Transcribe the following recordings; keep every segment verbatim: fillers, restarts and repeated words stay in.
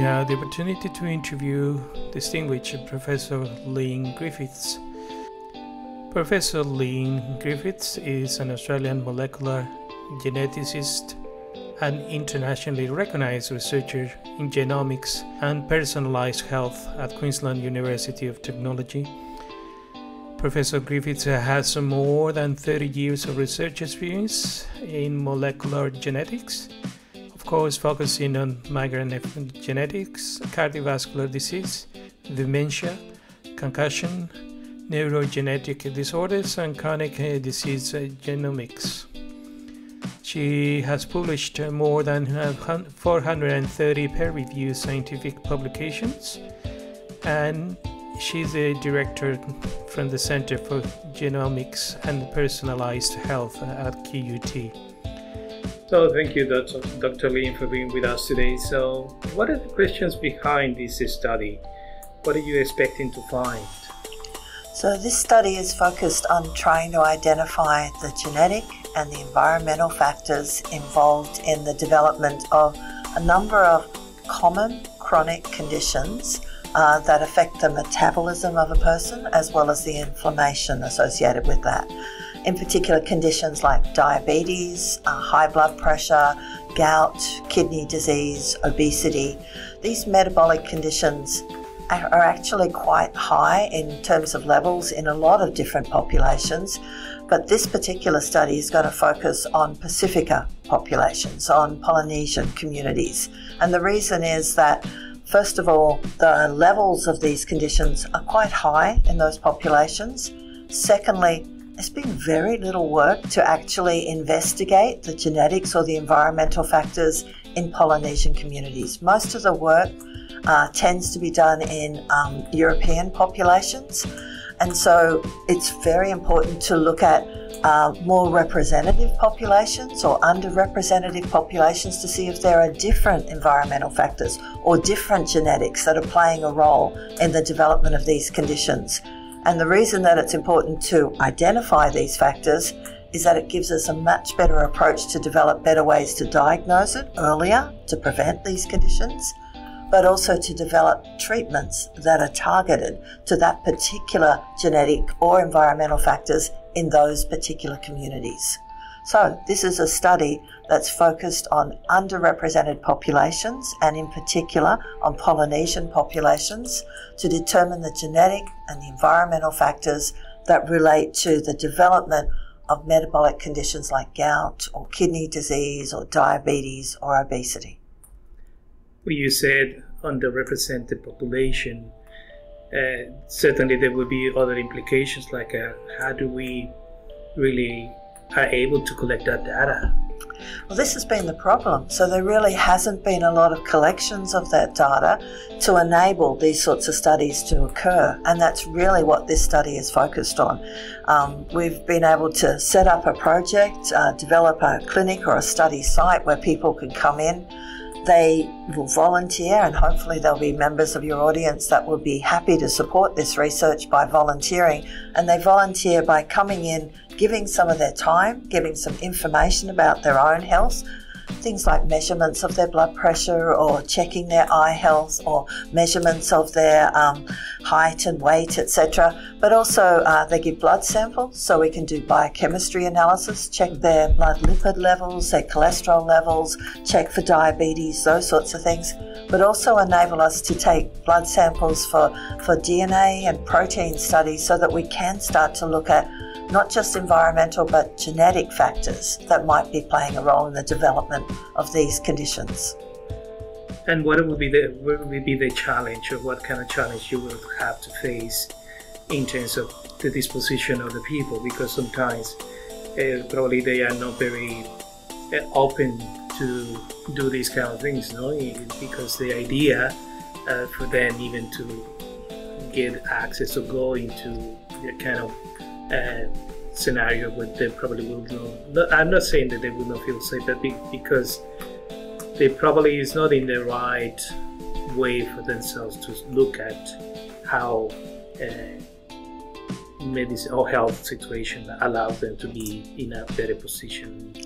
have the opportunity to interview distinguished Professor Lyn Griffiths. Professor Lyn Griffiths is an Australian molecular geneticist and internationally recognized researcher in genomics and personalized health at Queensland University of Technology. Professor Griffiths has more than thirty years of research experience in molecular genetics, of course focusing on migraine genetics, cardiovascular disease, dementia, concussion, neurogenetic disorders, and chronic disease genomics. She has published more than four hundred thirty peer-reviewed scientific publications, and she's the director from the Center for Genomics and Personalized Health at Q U T. So thank you, Doctor Lyn, for being with us today. So what are the questions behind this study? What are you expecting to find? So this study is focused on trying to identify the genetic and the environmental factors involved in the development of a number of common chronic conditions uh, that affect the metabolism of a person as well as the inflammation associated with that. In particular, conditions like diabetes, uh, high blood pressure, gout, kidney disease, obesity. These metabolic conditions are actually quite high in terms of levels in a lot of different populations, but this particular study is going to focus on Pacifica populations, on Polynesian communities. And the reason is that, first of all, the levels of these conditions are quite high in those populations. Secondly, there's been very little work to actually investigate the genetics or the environmental factors in Polynesian communities. Most of the work uh, tends to be done in um, European populations, and so it's very important to look at uh, more representative populations or underrepresented populations to see if there are different environmental factors or different genetics that are playing a role in the development of these conditions. And the reason that it's important to identify these factors is that it gives us a much better approach to develop better ways to diagnose it earlier, to prevent these conditions, but also to develop treatments that are targeted to that particular genetic or environmental factors in those particular communities. So this is a study that's focused on underrepresented populations, and in particular on Polynesian populations, to determine the genetic and the environmental factors that relate to the development of metabolic conditions like gout or kidney disease or diabetes or obesity. Well, you said underrepresented population. Uh, certainly there will be other implications, like uh, how do we really are able to collect that data? Well, this has been the problem. So there really hasn't been a lot of collections of that data to enable these sorts of studies to occur, and that's really what this study is focused on. Um, we've been able to set up a project, uh, develop a clinic or a study site where people can come in. They will volunteer, and hopefully there'll be members of your audience that will be happy to support this research by volunteering. And they volunteer by coming in, giving some of their time, giving some information about their own health, things like measurements of their blood pressure or checking their eye health or measurements of their um, height and weight, et cetera. But also uh, they give blood samples so we can do biochemistry analysis, check their blood lipid levels, their cholesterol levels, check for diabetes, those sorts of things. But also enable us to take blood samples for, for D N A and protein studies so that we can start to look at not just environmental but genetic factors that might be playing a role in the development of these conditions. And what would be the what would be the challenge, or what kind of challenge you would have to face in terms of the disposition of the people? Because sometimes uh, probably they are not very uh, open to do these kind of things, no? Because the idea uh, for them even to get access or go into the kind of Uh, scenario where they probably will not, I'm not saying that they will not feel safe, but be, because they probably is not in the right way for themselves to look at how uh, medicine or health situation allows them to be in a better position.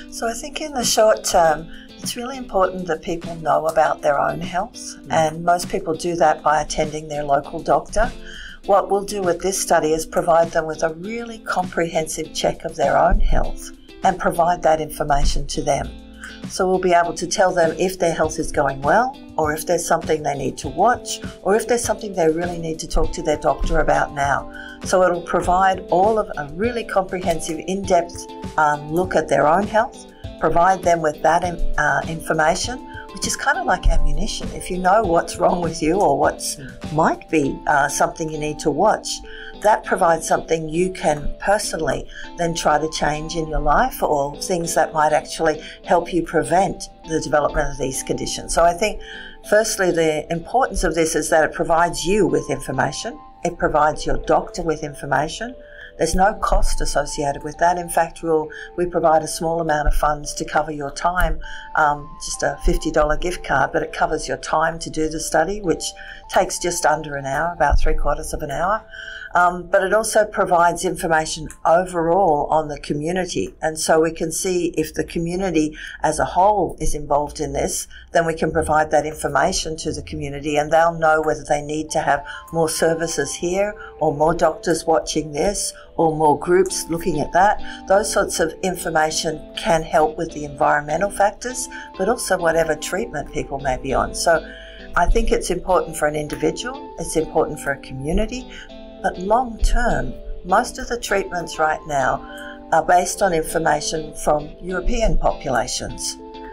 So I think in the short term, it's really important that people know about their own health, mm. and most people do that by attending their local doctor. What we'll do with this study is provide them with a really comprehensive check of their own health and provide that information to them. So we'll be able to tell them if their health is going well, or if there's something they need to watch, or if there's something they really need to talk to their doctor about now. So it'll provide all of a really comprehensive, in-depth um, look at their own health, provide them with that uh, information, which is kind of like ammunition. If you know what's wrong with you or what might be uh, something you need to watch, that provides something you can personally then try to change in your life, or things that might actually help you prevent the development of these conditions. So I think firstly the importance of this is that it provides you with information, it provides your doctor with information. There's no cost associated with that. In fact, we'll, we provide a small amount of funds to cover your time, um, just a fifty dollars gift card, but it covers your time to do the study, which takes just under an hour, about three quarters of an hour. Um, but it also provides information overall on the community. And so we can see if the community as a whole is involved in this, then we can provide that information to the community, and they'll know whether they need to have more services here, or more doctors watching this, or more groups looking at that. Those sorts of information can help with the environmental factors, but also whatever treatment people may be on. So I think it's important for an individual, it's important for a community, but long term, most of the treatments right now are based on information from European populations.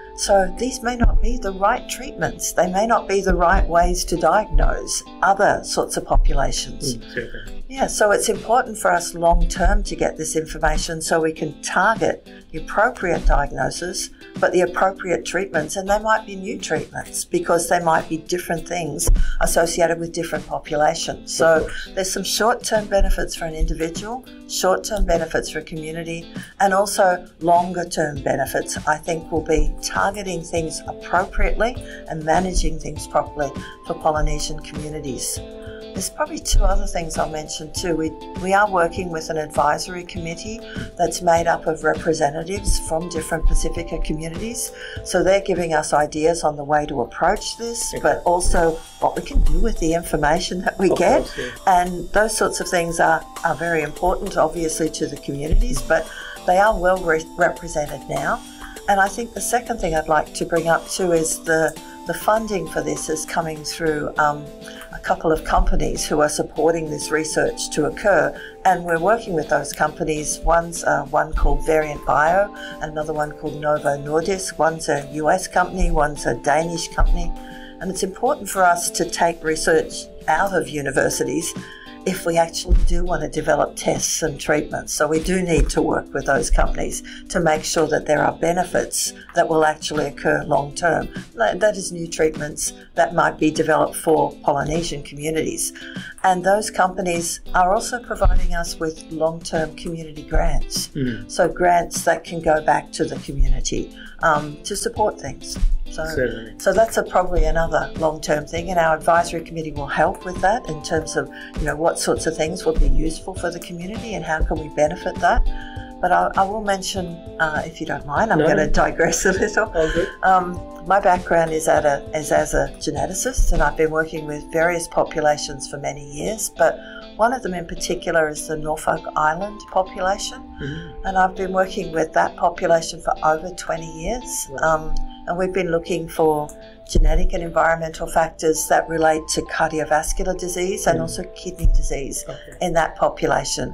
So these may not be the right treatments. They may not be the right ways to diagnose other sorts of populations. Mm, sure. Yeah, so it's important for us long term to get this information so we can target the appropriate diagnosis, but the appropriate treatments, and they might be new treatments because they might be different things associated with different populations. So there's some short-term benefits for an individual, short-term benefits for a community, and also longer-term benefits, I think, will be targeting things appropriately and managing things properly for Polynesian communities. There's probably two other things I'll mention too. We, we are working with an advisory committee that's made up of representatives from different Pacifica communities. So they're giving us ideas on the way to approach this, okay, but also what we can do with the information that we of get. Course, yeah. And those sorts of things are, are very important, obviously, to the communities, but they are well re- represented now. And I think the second thing I'd like to bring up too is the, the funding for this is coming through um, a couple of companies who are supporting this research to occur, and we're working with those companies. One's uh, one called Variant Bio, another one called Novo Nordisk. One's a U S company, one's a Danish company, and it's important for us to take research out of universities if we actually do want to develop tests and treatments. So we do need to work with those companies to make sure that there are benefits that will actually occur long term. That is new treatments that might be developed for Polynesian communities. And those companies are also providing us with long-term community grants. Mm. So grants that can go back to the community um, to support things. So, so that's a, probably another long-term thing, and our advisory committee will help with that in terms of, you know, what sorts of things will be useful for the community and how can we benefit that. But I, I will mention, uh, if you don't mind, I'm no. going to digress a little. Okay. Um, my background is, at a, is as a geneticist, and I've been working with various populations for many years, but one of them in particular is the Norfolk Island population, mm-hmm. and I've been working with that population for over twenty years. Right. Um, And we've been looking for genetic and environmental factors that relate to cardiovascular disease and mm. also kidney disease okay. in that population.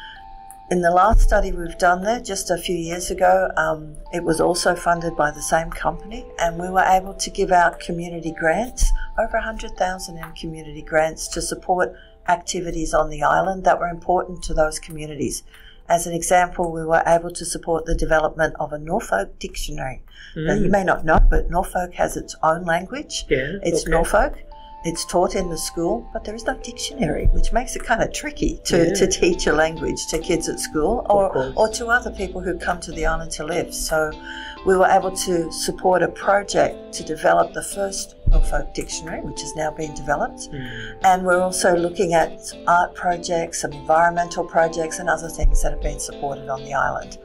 In the last study we've done there just a few years ago, um, it was also funded by the same company, and we were able to give out community grants, over one hundred thousand in community grants to support activities on the island that were important to those communities. As an example, we were able to support the development of a Norfolk dictionary. Mm. Now, you may not know, but Norfolk has its own language. Yeah, it's okay. Norfolk. It's taught in the school, but there is no dictionary, which makes it kind of tricky to, yeah. to teach a language to kids at school or, or to other people who come to the island to live. So we were able to support a project to develop the first Norfolk dictionary, which is now being developed. Mm. And we're also looking at art projects, some environmental projects and other things that have been supported on the island.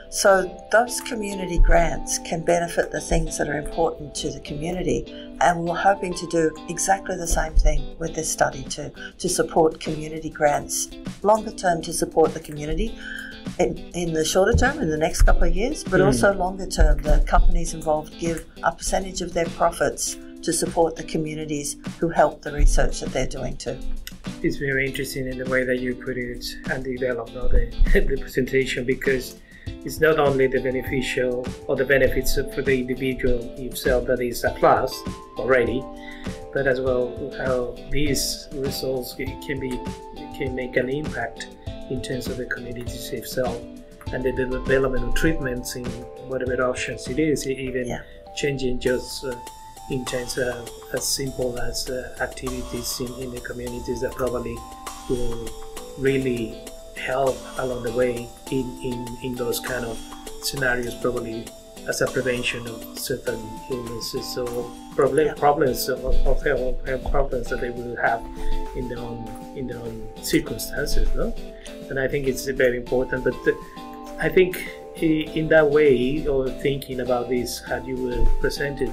So those community grants can benefit the things that are important to the community, and we're hoping to do exactly the same thing with this study too, to support community grants, longer term to support the community in, in the shorter term, in the next couple of years, but mm. also longer term, the companies involved give a percentage of their profits to support the communities who help the research that they're doing too. It's very interesting in the way that you put it and develop now the, the presentation, because it's not only the beneficial or the benefits for the individual himself that is a plus already, but as well how these results can be can make an impact in terms of the communities itself and the development of treatments in whatever options it is, even yeah. changing just uh, in terms of as simple as uh, activities in, in the communities that probably will really help along the way in, in, in those kind of scenarios, probably as a prevention of certain illnesses or problem, yeah. problems of, of health, health problems that they will have in their own in their own circumstances, no? And I think it's very important. But the, I think in that way, or thinking about this, how you were presented,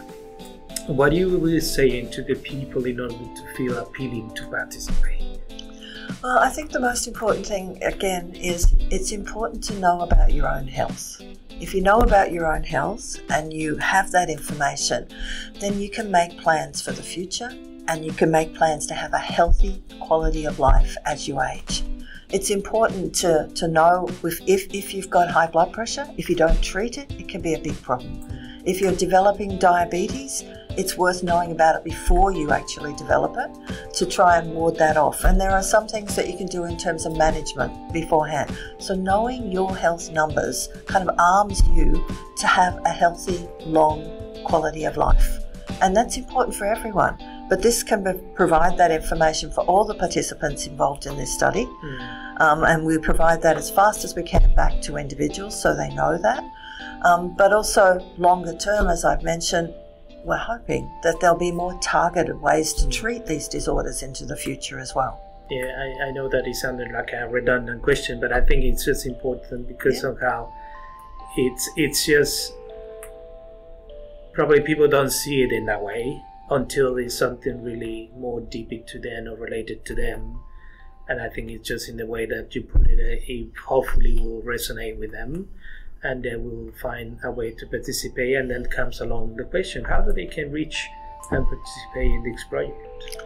what you were saying to the people in order to feel appealing to participate. Well, I think the most important thing, again, is it's important to know about your own health. If you know about your own health and you have that information, then you can make plans for the future and you can make plans to have a healthy quality of life as you age. It's important to, to know if, if, if you've got high blood pressure, if you don't treat it, it can be a big problem. If you're developing diabetes, it's worth knowing about it before you actually develop it to try and ward that off. And there are some things that you can do in terms of management beforehand. So knowing your health numbers kind of arms you to have a healthy, long quality of life. And that's important for everyone. But this can be, provide that information for all the participants involved in this study. Mm. Um, and we provide that as fast as we can back to individuals so they know that. Um, but also longer term, as I've mentioned, we're hoping that there'll be more targeted ways to treat these disorders into the future as well. Yeah, I, I know that it sounded like a redundant question, but I think it's just important because yeah. of how it's, it's just, probably people don't see it in that way until it's something really more deep to them or related to them. And I think it's just in the way that you put it, it hopefully will resonate with them. And they will find a way to participate, and then comes along the question, how do they can reach and participate in this project?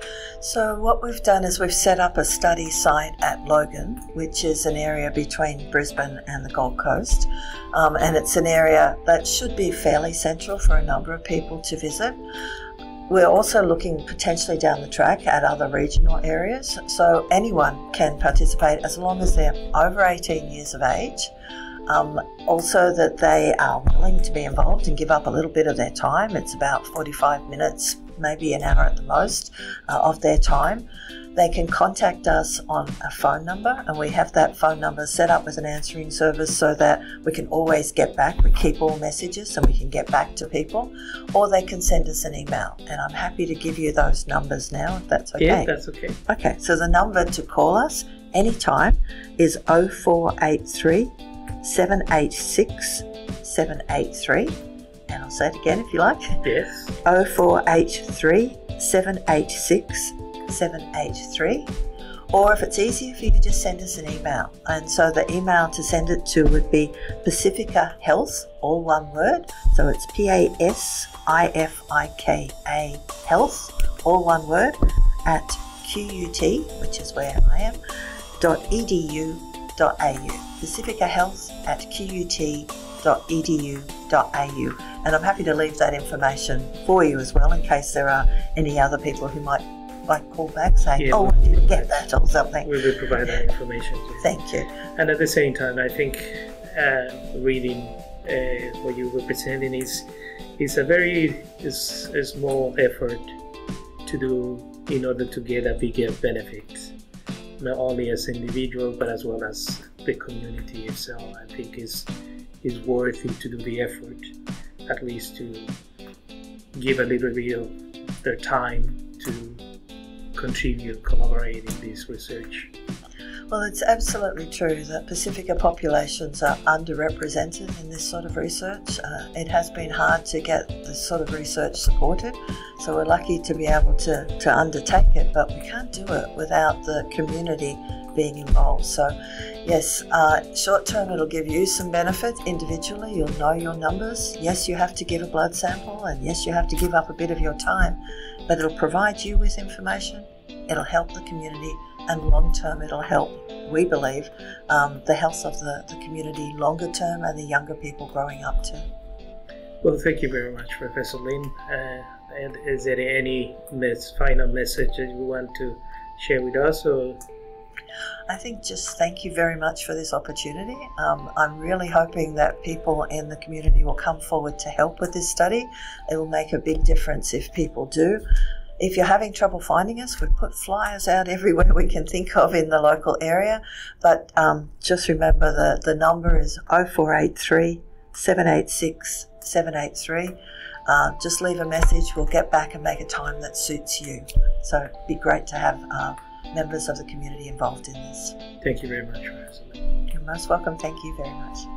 So what we've done is we've set up a study site at Logan, which is an area between Brisbane and the Gold Coast. Um, and it's an area that should be fairly central for a number of people to visit. We're also looking potentially down the track at other regional areas. So anyone can participate as long as they're over eighteen years of age. Um, also that they are willing to be involved and give up a little bit of their time. It's about forty-five minutes, maybe an hour at the most, uh, of their time. They can contact us on a phone number, and we have that phone number set up with an answering service so that we can always get back. We keep all messages so we can get back to people, or they can send us an email. And I'm happy to give you those numbers now, if that's okay. Yeah, that's okay. Okay, so the number to call us anytime is oh four eight three, seven eight six, seven eight three, and I'll say it again if you like. Yes. oh four eight three, seven eight six, seven eight three, or if it's easier for you, just send us an email. And so the email to send it to would be Pacifica Health, all one word. So it's P A S I F I K A Health, all one word, at Q U T, which is where I am, dot E D U dot A U. Pacifica Health at Q U T dot E D U dot A U. And I'm happy to leave that information for you as well in case there are any other people who might like call back saying, yeah, oh, I didn't get that or something. We will provide that information to you. Thank you. And at the same time, I think uh, reading uh, what you were presenting is, is a very is, a small effort to do in order to get a bigger benefit, not only as an individual but as well as the community itself. I think is is worth it to do the effort, at least to give a little bit of their time to contribute, collaborate in this research. Well, it's absolutely true that Pacifica populations are underrepresented in this sort of research. Uh, it has been hard to get this sort of research supported, so we're lucky to be able to, to undertake it, but we can't do it without the community being involved. So yes, uh, short term it'll give you some benefit individually, you'll know your numbers. Yes, you have to give a blood sample, and yes, you have to give up a bit of your time, but it'll provide you with information, it'll help the community, and long term it'll help, we believe, um, the health of the, the community longer term and the younger people growing up too. Well, thank you very much, Professor Lin. Uh, and is there any mes- final message that you want to share with us? Or? I think just thank you very much for this opportunity. Um, I'm really hoping that people in the community will come forward to help with this study. It will make a big difference if people do. If you're having trouble finding us, we put flyers out everywhere we can think of in the local area. But um, just remember the, the number is oh four eight three, seven eight six, seven eight three. Uh, just leave a message, we'll get back and make a time that suits you. So it'd be great to have uh, members of the community involved in this. Thank you very much, Professor. You're most welcome. Thank you very much.